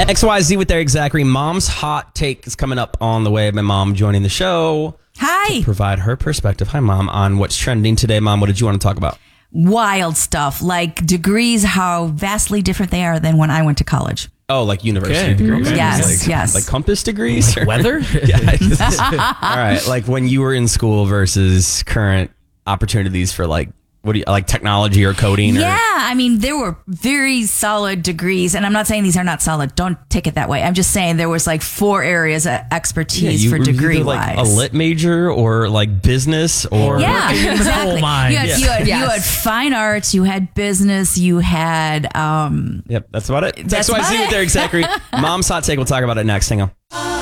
XYZ with their exact Mom's hot take is coming up on the way. My mom joining the show. Hi. To provide her perspective. Hi, Mom, on what's trending today. Mom, what did you want to talk about? Wild stuff, like degrees, how vastly different they are than when I went to college. Oh, like university degrees. Okay. Yes, yes. Like compass degrees? Like weather? All right. Like when you were in school versus current opportunities for like technology or coding? Yeah, I mean, there were very solid degrees, and I'm not saying these are not solid. Don't take it that way. I'm just saying there was like 4 areas of expertise for degree like wise. a lit major or like business or exactly. You had Yes. you had fine arts, you had business, you had Yep, that's about it. That's XYZ about with their exact Mom's hot take. We'll talk about it next. Hang on.